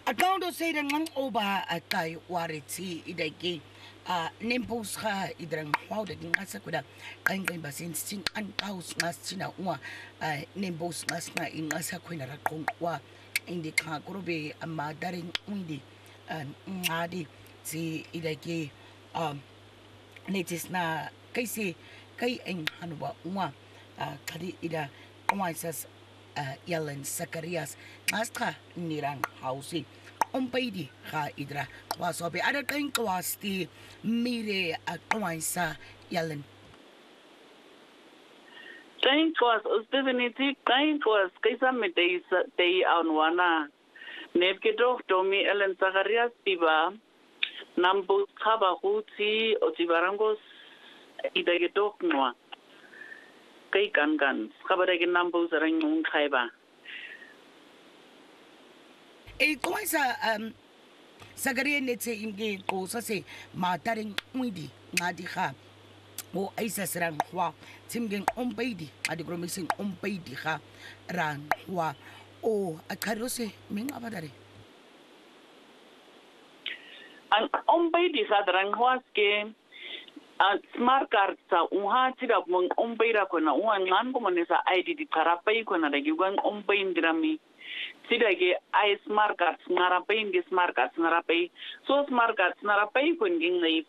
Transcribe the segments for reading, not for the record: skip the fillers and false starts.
Account say the ngang oba atay wariti idagi nempos ka idrang wow de ngasa kuda kain kain basin sing an paus ngas china wa nempos ngas na ingasa kuina rakong wa indi ka kurobe amma daring undi ngadi si idagi netis na kaisi kai ang hanwa wa kadi ida kumaisas Yellen Sakarias Mastra Nirang Housing Ompaidi ha idra wasobe ada kain kwasti mire atwaisa Yellen Kain kwas definitely kain kwas kaisa me dei anwana nebgedoch domi Ellen Sakarias tiba nambu khaba huti otibarangos idagedoch noa kay kan kabada gin nambo sarang yung kaiba kung sa sagarian netse imge ko sa se mataring uidi ngadi ha o ay sa sarang hwa timgeng ompaidi adi gromising ompaidi ha ran hwa o akarose ming abadare ang ompaidi sa rang hwa ke smart card sa uha tira mong ombeira ko na uha ngan ko manesa ID di karapai ko na dagi wang ombein dirami tira ge ai smart card ngarapai ngi smart card ngarapai so smart card ngarapai ko ngi ngai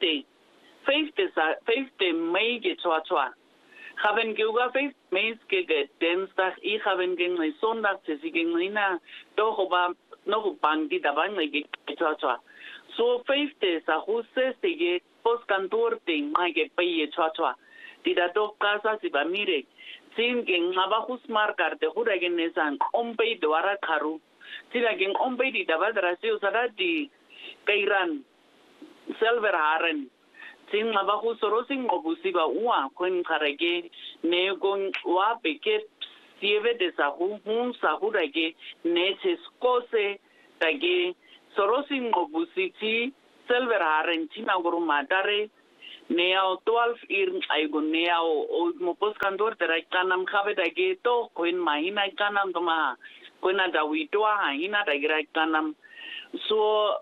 50 mai ge chwa haben ge uga 50 mai ge Dienstag ich haben ge ngai Sonntag se ge ngai na doch ba no bang di da bang ge chwa so 50 sa huse se ge post kantor ting mai ke paye chwa tida do casa si ba mire sin gen ngaba husmar karte hura gen nesan ompei dwara kharu tida gen ompei di dabadra si usara di kairan silver haren sin ngaba husorosin obusi ba uwa kun kharage ne gon wa peke sieve de sa hun sa hura ge ne skose tage sorosin obusi ti silver haren china guru madare neo 12 aigo neo o mopos kantor tera kanam khabe dage to koin mahina kanam toma koina dawitwa hina dage kanam so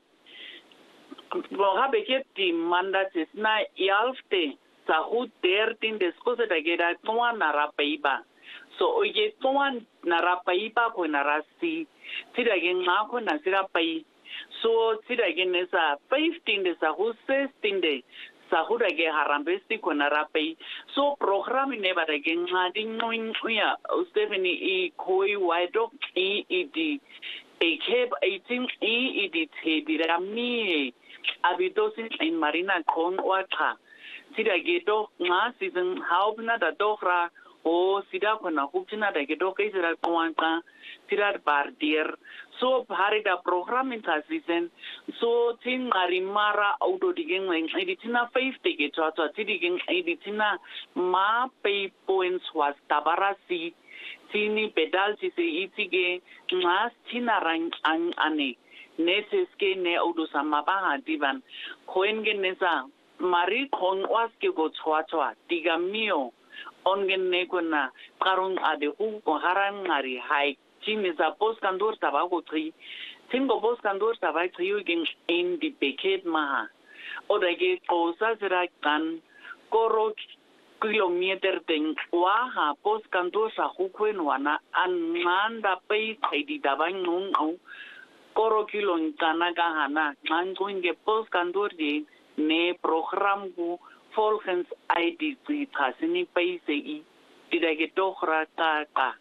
lo habe keti manda tisna yalfte sahu 13 descose dage da toa narapaiba so oye toa narapaiba ko narasi tidage ngako na sirapai so tida genesa 15 de sa huse stinde sa huda ge harambesti ko narapai so program ne ba ge ngadi noin ya Stephanie e koi wide di e keb 18 di te dirami abitosin in marina kon wata tida ge do nga season haubna da dohra o sida ko na huptina da ge do kai sira kwanta tida bardier so hari da program in season so tin marimara auto digeng lain editina 50 ke chacha tidigeng editina ma pay points was tabarasi tini pedal si se itige mas tina rang ang ane neseske ne auto sama ba divan koengen nesa mari kon was ke go chacha digamio ongen ne kona karung ade hu ko haran ngari hai Chini sa post kantor tabago tri. Tingo post kantor tabay triyo ging in di beket maha. O dagi kosa sira kan koro kilometer ting waha post kantor sa hukwen wana an nganda pay kay di dabay nung au koro kilong kanaga hana ngan kuinge post kantor di ne program ku volgens ID kasini pay se i didagi tohra ka.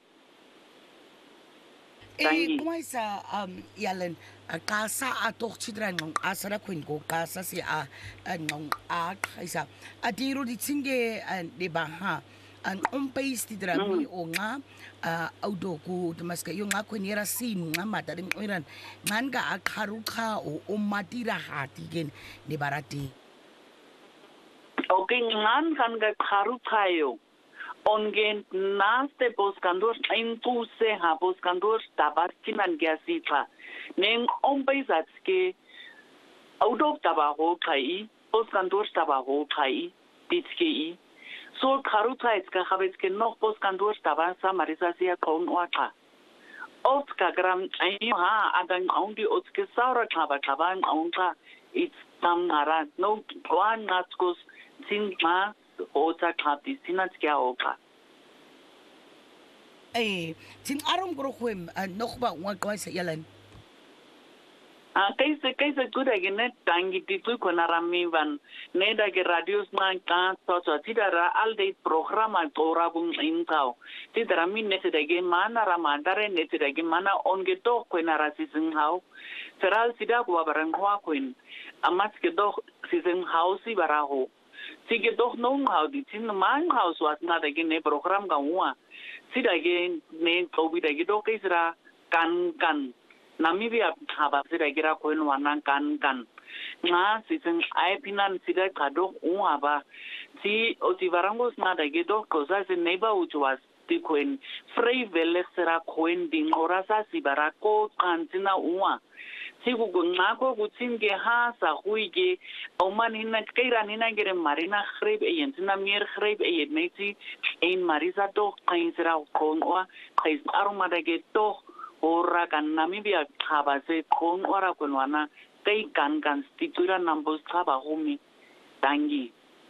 Kung sa Yellen kasa atok chidran ng asara kuin ko kasa si ng kaisa adiro di singe di ba ha an umpais ti drami o nga audo ko tumas kayo nga kunira sin nga madaring oiran ngan ga akaruka o umatira hatigen di barati okay ngan kan ga karuka yo ongen naste poskandur impuse ha poskandur tabartiman gasita nen ombezatske audok tabaho kai poskandur tabaho kai ditski so karuta itska khabetske noch poskandur tabansa marisasia kon waka Oscar gram ayo ha adang aundi oske saura klaba klabang aunga it's samara no one naskos sin ma ota klapti sinat kya oka tin arom grohwem nog ba wa sa yalan kaisa kuda gene tangi titu konarami van neda ge radios man ka so tidara alde programa torabung intao tidara min netege mana ramadare netege mana onge to konara season how feral sida ko barang kwa kuin amat ke do season house baraho sige do non how di tin man house was na de ne program ga wa sida ge ne ko bi de do kaisra kan Namibia haba sida gira ko no wanan kan nga season ai pinan sida kado uaba si otivarangos na da gedo cosas in neighborhood was ti koen frei velesera koen ding orasa si barako kantina uwa si ku nga ko gutsinge ha sa huige o man hinna kaira nina gere marina khrib e yentina mir khrib e yetmeti ein marisa to kaisra kon wa kais aroma da geto ora kan Namibia haba se kon ora konwana kay kan stitura nambos haba humi tangi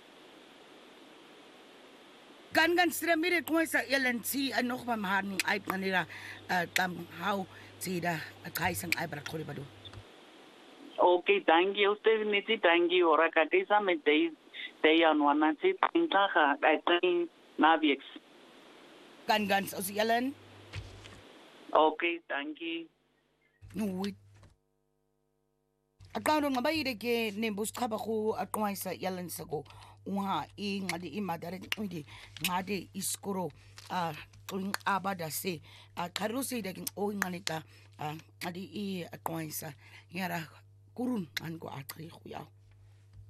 kan sira mire ko sa yalan si ano pa mahan ay kanira tam how sida kaisang ay brakoli bado okay tangi usted niti tangi ora katisa me dei anwana si tintaha ay tan naviex kan o si yalan. Okay, thank you. Nuwit. Akano nga ba ke nembus ka ba ko at kumay sa yalan sa ko nga ngadi imadare hindi ngadi iskuro tuling abada se karusi daging o nganita ngadi at kumay sa ngara kurun an ko atri kuyaw.